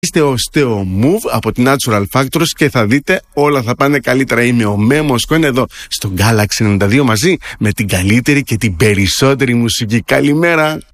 Είστε ο Steo Move από την Natural Factors και θα δείτε όλα θα πάνε καλύτερα. Είμαι ο Μέμος Κον εδώ στο Galaxy 92 μαζί με την καλύτερη και την περισσότερη μουσική. Καλημέρα!